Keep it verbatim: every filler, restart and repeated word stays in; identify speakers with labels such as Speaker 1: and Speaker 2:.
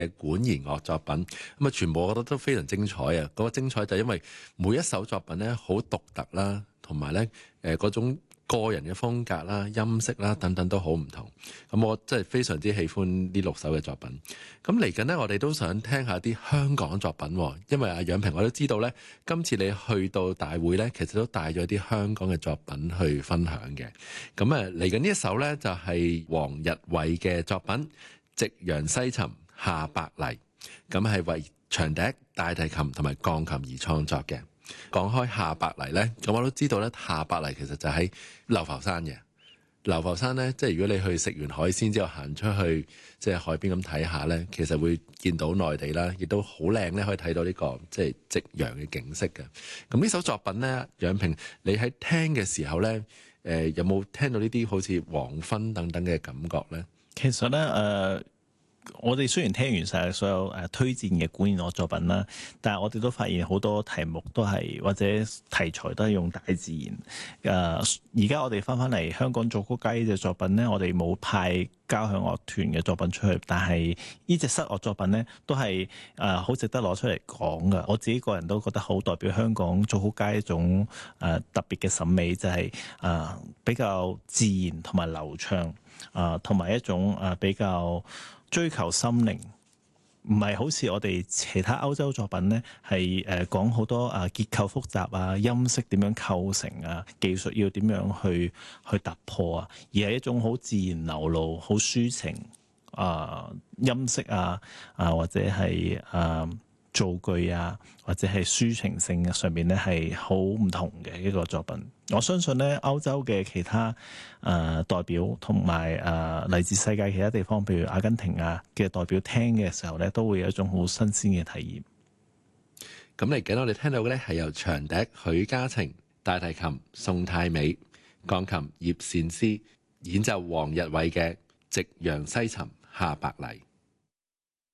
Speaker 1: 嘅管弦樂作品，咁啊全部我覺得都非常精彩啊！嗰個精彩就係因為每一首作品咧好獨特啦，同埋咧誒嗰種個人嘅風格啦、音色啦等等都好唔同。咁我真係非常之喜歡呢六首嘅作品。咁嚟緊呢，我哋都想聽下啲香港作品，因為阿楊平我都知道咧，今次你去到大會咧，其實都帶咗啲香港嘅作品去分享嘅。咁啊嚟緊呢一首咧就係黃日偉嘅作品《夕陽西沉下白泥》，咁係為長笛、大提琴同埋鋼琴而創作嘅。講開下白泥呢，咁我都知道咧，下白泥其實就喺流浮山嘅。流浮山呢，即係如果你去食完海鮮之後行出去，即係海邊咁睇下呢，其實會見到內地啦，亦都好靚咧，可以睇到呢個即係夕陽嘅景色嘅。咁呢首作品呢，楊平，你喺聽嘅時候呢，誒有冇聽到呢啲好似黃昏等等嘅感覺呢？
Speaker 2: 其實呢，誒、呃。我哋雖然聽完晒所有誒推薦嘅管弦樂作品啦，但係我哋都發現好多題目都係或者題材都係用大自然。誒而家我哋翻翻嚟香港作曲家呢隻作品咧，我哋冇派交響樂團嘅作品出去，但係呢隻室樂作品咧都係誒好值得攞出嚟講㗎。我自己個人都覺得好代表香港作曲家一種誒、呃、特別嘅審美，就係、是、誒、呃、比較自然同埋流暢，誒同埋一種誒、呃、比較追求心靈，唔係好似我哋其他歐洲作品咧，係誒講好多啊結構複雜啊，音色點樣構成啊，技術要點樣去去突破啊，而係一種好自然流露、好抒情啊音色啊啊或者係啊造句啊或者係抒情性上面咧係好唔同嘅一個作品。我相信咧，歐洲嘅其他誒、呃、代表同埋誒嚟自世界其他地方，譬如阿根廷啊嘅代表聽嘅時候咧，都會有一種好新鮮嘅體驗。
Speaker 1: 咁嚟緊我哋聽到嘅咧係由長笛許嘉晴、大提琴宋太美、鋼琴葉善思演奏黃日偉嘅《夕陽西沉下白泥》。